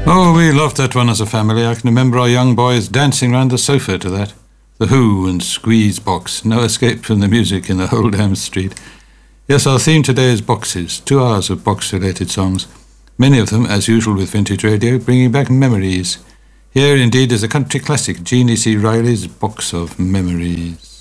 Oh, we loved that one as a family. I can remember our young boys dancing round the sofa to that. The Who and Squeeze Box. No escape from the music in the whole damn street. Yes, our theme today is boxes. 2 hours of box-related songs. Many of them, as usual with vintage radio, bringing back memories. Here, indeed, is a country classic, Jeannie C. Riley's Box of Memories.